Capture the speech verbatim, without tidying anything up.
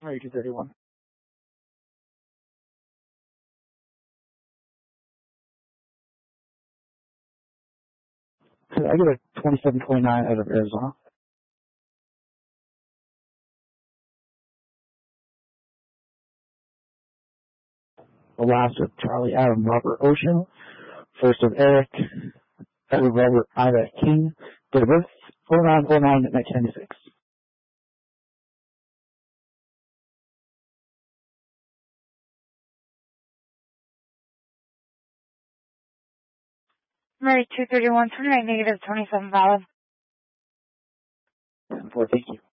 Murray two thirty-one. Could I get a twenty-seven twenty-nine out of Arizona? The last of Charlie Adam Robert Ocean. First of Eric Edward Robert Ida King. Date of birth four nine four nine nineteen ninety-six. Murray two thirty-one, twenty-nine negative, twenty-seven valid. Four, thank you.